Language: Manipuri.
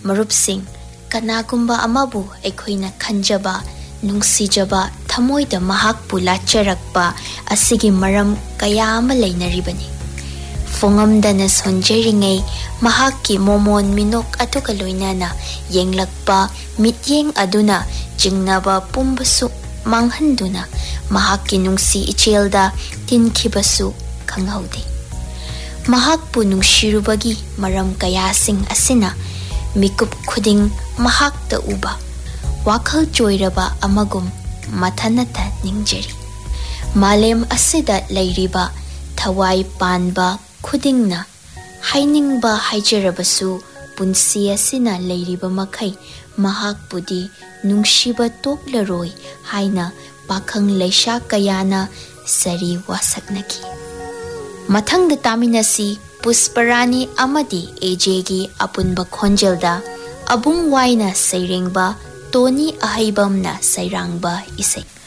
ꯃꯔꯨꯞꯁꯤꯡ, ꯀꯅꯥꯒꯨꯝꯕ ꯑꯃꯕꯨ ꯑꯩꯈꯣꯏꯅ ꯈꯟꯖꯕ, ꯅꯨꯡꯁꯤꯖꯕ, ꯊꯃꯣꯏꯗ ꯃꯍꯥꯛꯄꯨ ꯂꯥꯠꯆꯔꯛꯄ ꯑꯁꯤꯒꯤ ꯃꯔꯝ ꯀꯌꯥ ꯑꯃ ꯂꯩꯅꯔꯤꯕꯅꯤ꯫ ꯐꯣꯡꯉꯝꯗꯅ ꯁꯣꯟꯖꯔꯤꯉꯩ ꯃꯍꯥꯛꯀꯤ ꯃꯣꯃꯣꯟ ꯃꯤꯅꯣꯛ ꯑꯗꯨꯒ ꯂꯣꯏꯅꯅ ꯌꯦꯡꯂꯛꯄ ꯃꯤꯠꯌꯦꯡ ꯑꯗꯨꯅ ꯆꯤꯡꯅꯕ ꯄꯨꯝꯕꯁꯨ ꯃꯥꯡꯍꯟꯗꯨꯅ ꯃꯍꯥꯛꯀꯤ ꯅꯨꯡꯁꯤ ꯏꯆꯦꯜꯗ ꯇꯤꯟꯈꯤꯕꯁꯨ ꯈꯪꯍꯧꯗꯦ꯫ ꯃꯍꯥꯛꯄꯨ ꯅꯨꯡꯁꯤꯔꯨꯕꯒꯤ ꯃꯔꯝ ꯀꯌꯥꯁꯤꯡ ꯑꯁꯤꯅ ꯃꯤꯀꯨꯞ ꯈꯨꯗꯤꯡ ꯃꯍꯥꯛꯇ ꯎꯕ ꯋꯥꯈꯜ ꯆꯣꯏꯔꯕ ꯑꯃꯒꯨꯝ ꯃꯊꯟꯇ ꯅꯤꯡꯖꯔꯤ꯫ ꯃꯥꯂꯦꯝ ꯑꯁꯤꯗ ꯂꯩꯔꯤꯕ ꯊꯋꯥꯏ ꯄꯥꯟꯕ ꯈꯨꯗꯤꯡꯅ ꯍꯥꯏꯅꯤꯡꯕ ꯍꯥꯏꯖꯔꯕꯁꯨ ꯄꯨꯟꯁꯤ ꯑꯁꯤꯅ ꯂꯩꯔꯤꯕ ꯃꯈꯩ ꯃꯍꯥꯛꯄꯨꯗꯤ ꯅꯨꯡꯁꯤꯕ ꯇꯣꯛꯂꯔꯣꯏ ꯍꯥꯏꯅ ꯄꯥꯈꯪ ꯂꯩꯁꯥ ꯀꯌꯥꯅ ꯁꯔꯤ ꯋꯥꯁꯛꯅꯈꯤ꯫ ꯃꯊꯪꯗ ꯇꯥꯃꯤꯟꯅꯁꯤ ꯄꯨꯁꯄꯔꯥꯅꯤ ꯑꯃꯗꯤ ꯑꯦꯖꯦꯒꯤ ꯑꯄꯨꯟꯕ ꯈꯣꯟꯖꯦꯜꯗ ꯑꯕꯨꯡ ꯋꯥꯏꯅ ꯁꯩꯔꯦꯡꯕ, ꯇꯣꯅꯤ ꯑꯍꯩꯕꯝꯅ ꯁꯩꯔꯥꯡꯕ ꯏꯁꯩ꯫